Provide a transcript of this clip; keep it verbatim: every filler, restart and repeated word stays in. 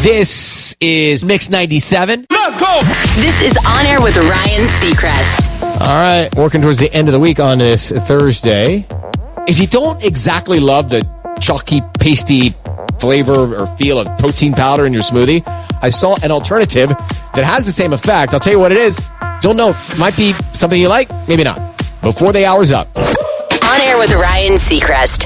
This is Mix ninety-seven. Let's go! This is On Air with Ryan Seacrest. All right, working towards the end of the week on this Thursday. If you don't exactly love the chalky, pasty flavor or feel of protein powder in your smoothie, I saw an alternative that has the same effect. I'll tell you what it is. Don't know. Might be something you like, maybe not. Before the hour's up. On Air with Ryan Seacrest.